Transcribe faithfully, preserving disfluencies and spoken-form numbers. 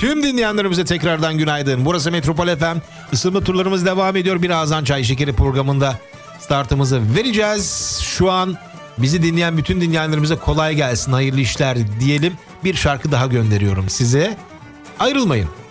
Tüm dinleyenlerimize tekrardan günaydın. Burası Metropol F M. Isınma turlarımız devam ediyor. Birazdan Çay Şekeri programında startımızı vereceğiz. Şu an bizi dinleyen bütün dinleyenlerimize kolay gelsin, hayırlı işler diyelim. Bir şarkı daha gönderiyorum size. Ayrılmayın.